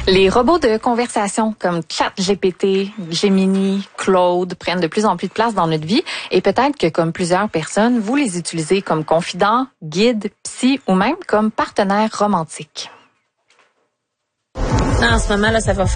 Les robots de conversation comme ChatGPT, Gemini, Claude prennent de plus en plus de place dans notre vie et peut-être que comme plusieurs personnes, vous les utilisez comme confident, guide, psy ou même comme partenaire romantique. En ce moment, là, ça va